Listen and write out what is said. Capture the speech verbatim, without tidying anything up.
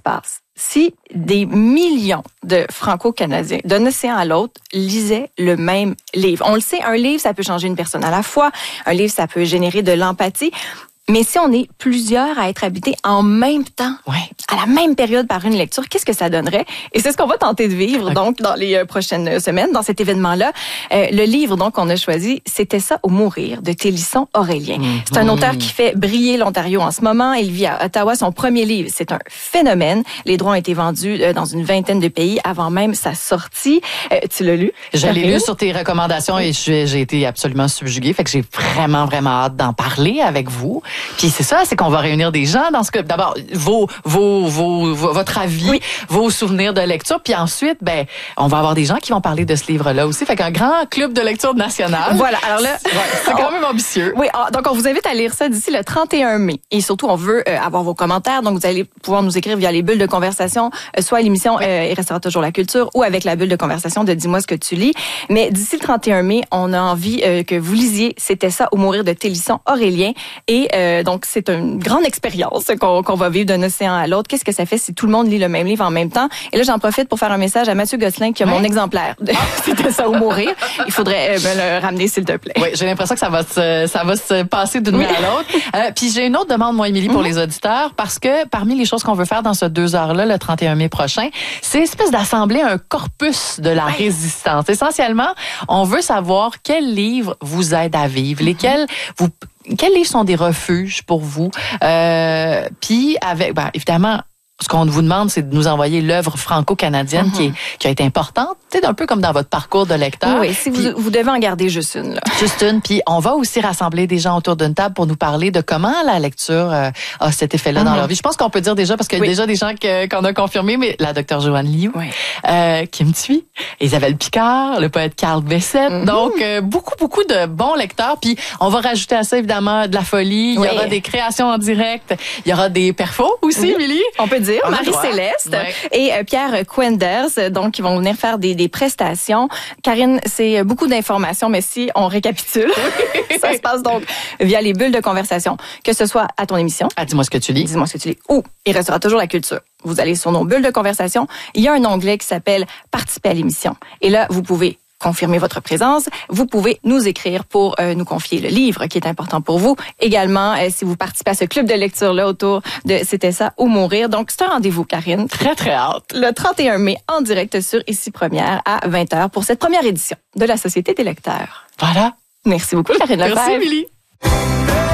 passe si des millions de Franco-Canadiens, d'un océan à l'autre, lisaient le même livre? On le sait, un livre, ça peut changer une personne à la fois. Un livre, ça peut générer de l'empathie. Mais si on est plusieurs à être habités en même temps, ouais. à la même période par une lecture, qu'est-ce que ça donnerait? Et c'est ce qu'on va tenter de vivre, okay. donc, dans les euh, prochaines semaines, dans cet événement-là. Euh, le livre, donc, qu'on a choisi, C'était ça ou mourir, de Télisson-Aurélien. Mm-hmm. C'est un auteur qui fait briller l'Ontario en ce moment. Il vit à Ottawa. Son premier livre, c'est un phénomène. Les droits ont été vendus euh, dans une vingtaine de pays avant même sa sortie. Euh, tu l'as lu? Je l'ai lu sur tes recommandations et j'ai été absolument subjuguée. Fait que j'ai vraiment, vraiment hâte d'en parler avec vous. Puis c'est ça, c'est qu'on va réunir des gens dans ce que d'abord vos vos vos, vos votre avis, oui. vos souvenirs de lecture, puis ensuite ben on va avoir des gens qui vont parler de ce livre-là aussi. Fait qu'un grand club de lecture national. Voilà. Alors là, ouais, c'est quand même ambitieux. Oui, donc on vous invite à lire ça d'ici le trente et un mai. Et surtout, on veut euh, avoir vos commentaires. Donc vous allez pouvoir nous écrire via les bulles de conversation, euh, soit à l'émission oui. euh, Il restera toujours la culture, ou avec la bulle de conversation de Dis-moi ce que tu lis. Mais d'ici le trente et un mai, on a envie euh, que vous lisiez C'était ça ou mourir de Télisson-Aurélien. Et euh, donc, c'est une grande expérience qu'on, qu'on va vivre d'un océan à l'autre. Qu'est-ce que ça fait si tout le monde lit le même livre en même temps? Et là, j'en profite pour faire un message à Mathieu Gosselin qui a ouais. mon exemplaire de C'était ça ou mourir. Il faudrait me le ramener, s'il te plaît. Oui, j'ai l'impression que ça va se, ça va se passer d'une oui. main à l'autre. Euh, puis j'ai une autre demande, moi, Émilie, pour mm-hmm. les auditeurs, parce que parmi les choses qu'on veut faire dans ce deux heures-là, le trente et un mai prochain, c'est espèce d'assembler un corpus de la ouais. résistance. Essentiellement, on veut savoir quels livres vous aident à vivre, mm-hmm. lesquels vous Quels livres sont des refuges pour vous? Euh, puis, avec, ben, évidemment, ce qu'on vous demande, c'est de nous envoyer l'œuvre franco-canadienne mm-hmm. qui, est, qui a été importante, peut-être un peu comme dans votre parcours de lecteur. Oui, si puis, vous, vous devez en garder juste une. Là. Juste une. Puis on va aussi rassembler des gens autour d'une table pour nous parler de comment la lecture euh, a cet effet-là mm-hmm. dans leur vie. Je pense qu'on peut dire déjà, parce qu'il y a oui. déjà des gens que, qu'on a confirmés, mais la docteure Joanne Liu, oui. euh, Kim Thuy, Isabelle Picard, le poète Carl Bessette. Mm-hmm. Donc, euh, beaucoup, beaucoup de bons lecteurs. Puis on va rajouter à ça, évidemment, de la folie. Oui. Il y aura des créations en direct. Il y aura des perfos aussi, Émilie. Oui. On peut dire. Marie-Céleste ouais. et euh, Pierre Quenders, donc qui vont venir faire des, des prestations. Karine, c'est beaucoup d'informations, mais si on récapitule, ça se passe donc via les bulles de conversation, que ce soit à ton émission. Ah, dis-moi ce que tu lis. Dis-moi ce que tu lis. Ou il restera toujours la culture. Vous allez sur nos bulles de conversation. Il y a un onglet qui s'appelle Participer à l'émission. Et là, vous pouvez confirmer votre présence. Vous pouvez nous écrire pour euh, nous confier le livre qui est important pour vous. Également, euh, si vous participez à ce club de lecture-là autour de C'était ça ou mourir. Donc, c'est un rendez-vous, Karine. Très, très hâte. Le trente et un mai, en direct sur Ici Première à vingt heures pour cette première édition de la Société des lecteurs. Voilà. Merci beaucoup, Karine Lefebvre. Merci, Émilie.